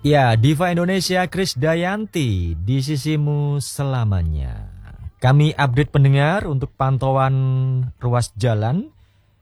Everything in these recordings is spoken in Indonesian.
Ya, Diva Indonesia Krisdayanti di sisimu selamanya. Kami update pendengar untuk pantauan ruas jalan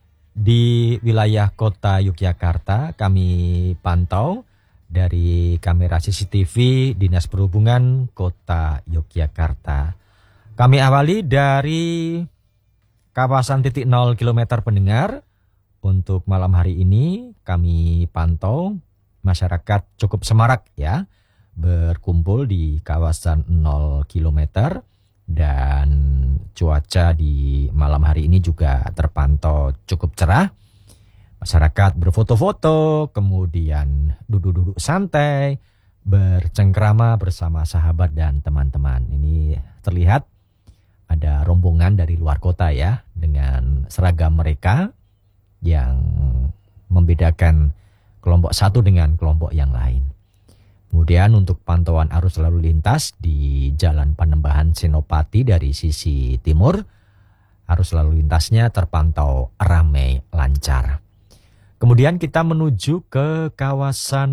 di wilayah kota Yogyakarta. Kami pantau dari kamera CCTV Dinas Perhubungan Kota Yogyakarta. Kami awali dari kawasan titik 0 km pendengar. Untuk malam hari ini kami pantau masyarakat cukup semarak ya, berkumpul di kawasan 0 km dan cuaca di malam hari ini juga terpantau cukup cerah. Masyarakat berfoto-foto, kemudian duduk-duduk santai, bercengkrama bersama sahabat dan teman-teman. Ini terlihat ada rombongan dari luar kota ya, dengan seragam mereka yang membedakan kelompok satu dengan kelompok yang lain. Kemudian untuk pantauan arus lalu lintas di Jalan Panembahan Senopati dari sisi timur, arus lalu lintasnya terpantau ramai lancar. Kemudian kita menuju ke kawasan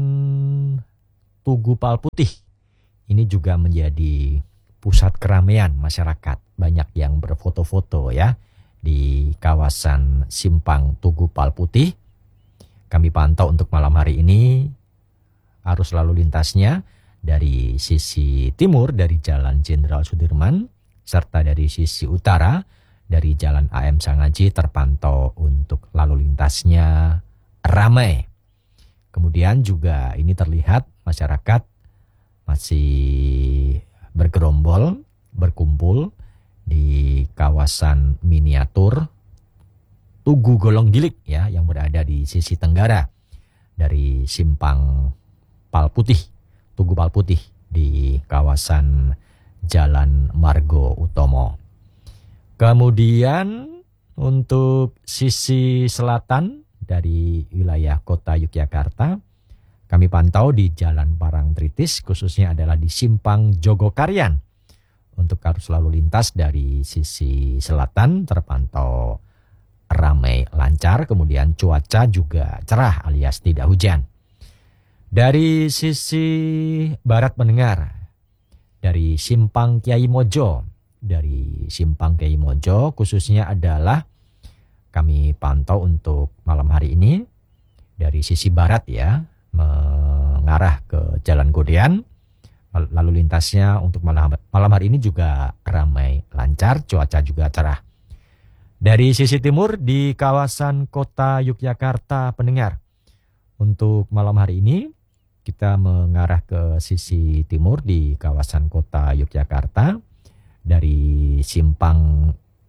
Tugu Palputih. Ini juga menjadi pusat keramaian masyarakat. Banyak yang berfoto-foto ya di kawasan Simpang Tugu Palputih. Kami pantau untuk malam hari ini arus lalu lintasnya dari sisi timur dari Jalan Jenderal Sudirman serta dari sisi utara dari Jalan AM Sangaji terpantau untuk lalu lintasnya ramai. Kemudian juga ini terlihat masyarakat masih bergerombol, berkumpul di kawasan miniatur Tugu Golong Gilik ya, yang berada di sisi tenggara dari Simpang Palputih, Tugu Palputih di kawasan Jalan Margo Utomo. Kemudian untuk sisi selatan dari wilayah kota Yogyakarta, kami pantau di Jalan Parangtritis, khususnya adalah di Simpang Jogokarian. Untuk arus lalu lintas dari sisi selatan terpantau ramai lancar, kemudian cuaca juga cerah alias tidak hujan. Dari sisi barat pendengar, dari Simpang Kiai Mojo, khususnya adalah kami pantau untuk malam hari ini dari sisi barat ya, mengarah ke Jalan Godean. Lalu lintasnya untuk malam hari ini juga ramai lancar, cuaca juga cerah. Dari sisi timur di kawasan kota Yogyakarta pendengar, untuk malam hari ini kita mengarah ke sisi timur di kawasan kota Yogyakarta dari simpang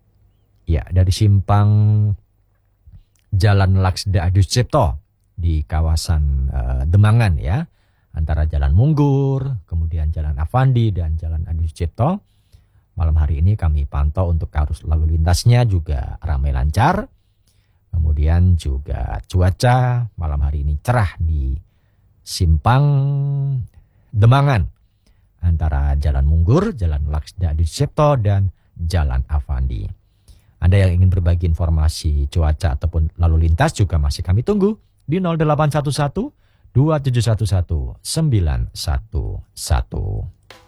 Jalan Laksda Adi Sucipto di kawasan Demangan ya, antara Jalan Munggur, kemudian Jalan Avandi dan Jalan Adi Sucipto. Malam hari ini kami pantau untuk arus lalu lintasnya juga ramai lancar. Kemudian juga cuaca malam hari ini cerah di Simpang Demangan antara Jalan Munggur, Jalan Laksda Adi Sucipto dan Jalan Avandi. Anda yang ingin berbagi informasi cuaca ataupun lalu lintas juga masih kami tunggu di 0811 2711 911.